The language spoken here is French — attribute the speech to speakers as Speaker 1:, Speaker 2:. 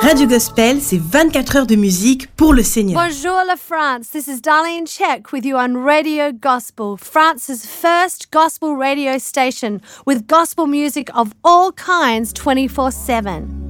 Speaker 1: Radio Gospel, c'est 24 heures de musique pour le Seigneur.
Speaker 2: Bonjour la France, this is Darlene Check with you on Radio Gospel, France's first gospel radio station with gospel music of all kinds 24/7.